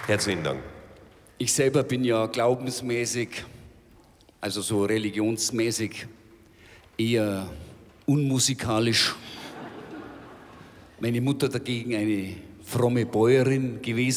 Herzlichen Dank. Ich selber bin ja glaubensmäßig, also so religionsmäßig, eher unmusikalisch. Meine Mutter dagegen eine fromme Bäuerin gewesen.